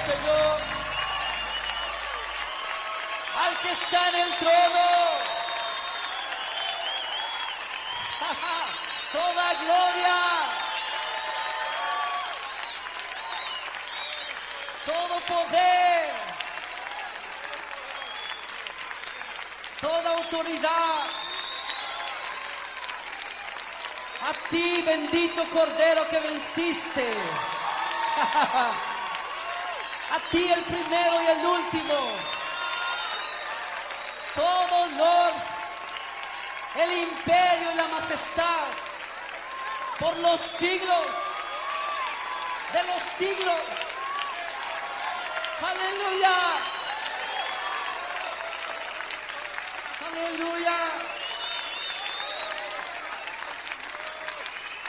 Señor, al que está en el trono. Toda gloria, todo poder, toda autoridad, a ti, bendito Cordero que venciste. A ti, el primero y el último. Todo honor, el imperio y la majestad por los siglos de los siglos. Aleluya. Aleluya.